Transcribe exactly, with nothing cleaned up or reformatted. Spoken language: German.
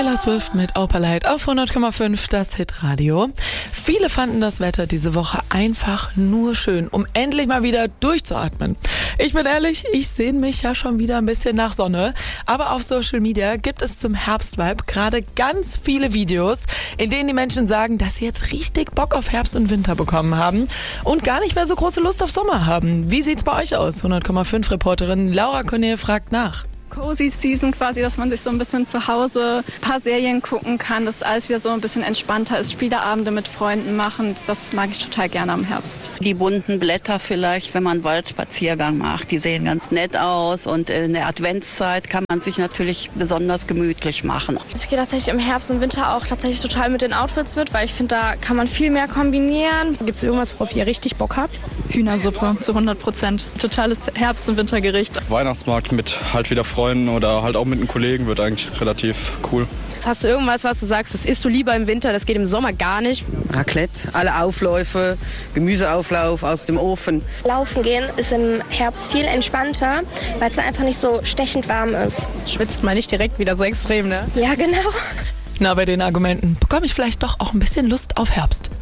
Taylor Swift mit Opalite auf hundert Komma fünf, das Hitradio. Viele fanden das Wetter diese Woche einfach nur schön, um endlich mal wieder durchzuatmen. Ich bin ehrlich, ich sehne mich ja schon wieder ein bisschen nach Sonne. Aber auf Social Media gibt es zum Herbstvibe gerade ganz viele Videos, in denen die Menschen sagen, dass sie jetzt richtig Bock auf Herbst und Winter bekommen haben und gar nicht mehr so große Lust auf Sommer haben. Wie sieht's bei euch aus? hundert Komma fünf Reporterin Laura Cornel fragt nach. Cozy Season quasi, dass man sich so ein bisschen zu Hause ein paar Serien gucken kann, dass alles wieder so ein bisschen entspannter ist, Spieleabende mit Freunden machen, das mag ich total gerne am Herbst. Die bunten Blätter vielleicht, wenn man einen Waldspaziergang macht, die sehen ganz nett aus und in der Adventszeit kann man sich natürlich besonders gemütlich machen. Ich gehe tatsächlich im Herbst und Winter auch tatsächlich total mit den Outfits mit, weil ich finde, da kann man viel mehr kombinieren. Gibt es irgendwas, worauf ihr richtig Bock habt? Hühnersuppe zu hundert Prozent. Totales Herbst- und Wintergericht. Weihnachtsmarkt mit halt wieder Freunden oder halt auch mit einem Kollegen wird eigentlich relativ cool. Hast du irgendwas, was du sagst, das isst du lieber im Winter, das geht im Sommer gar nicht? Raclette, alle Aufläufe, Gemüseauflauf aus dem Ofen. Laufen gehen ist im Herbst viel entspannter, weil es einfach nicht so stechend warm ist. Schwitzt man nicht direkt wieder so extrem, ne? Ja, genau. Na, bei den Argumenten bekomme ich vielleicht doch auch ein bisschen Lust auf Herbst.